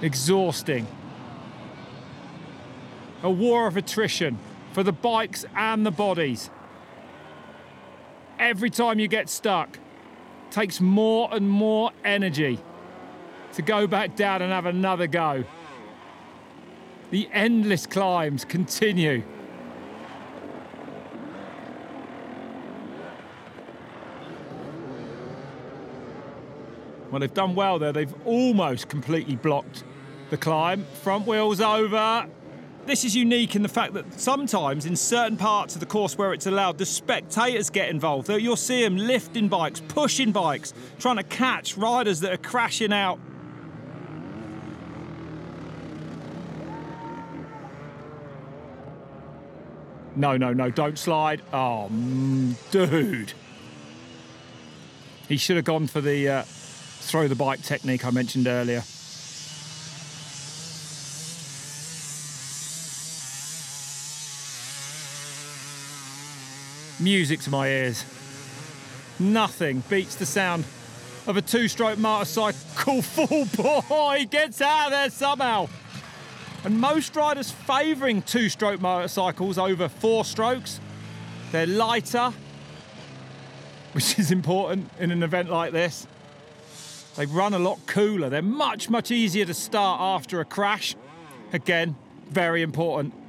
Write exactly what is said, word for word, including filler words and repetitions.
exhausting. A war of attrition for the bikes and the bodies. Every time you get stuck, it takes more and more energy to go back down and have another go. The endless climbs continue. Well, they've done well there. They've almost completely blocked the climb. Front wheels over. This is unique in the fact that sometimes in certain parts of the course where it's allowed, the spectators get involved. You'll see them lifting bikes, pushing bikes, trying to catch riders that are crashing out. No, no, no, don't slide. Oh, mm, dude. He should have gone for the uh, throw the bike technique I mentioned earlier. Music to my ears. Nothing beats the sound of a two-stroke motorcycle full bore. He gets out of there somehow. And most riders favouring two-stroke motorcycles over four strokes. They're lighter, which is important in an event like this. They run a lot cooler. They're much, much easier to start after a crash. Again, very important.